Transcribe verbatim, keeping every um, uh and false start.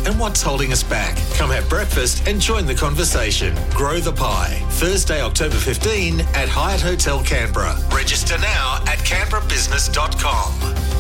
and what's holding us back? Come have breakfast and join the conversation. Grow the Pie. Thursday, October fifteenth at Hyatt Hotel Canberra. Register now at canberra business dot com.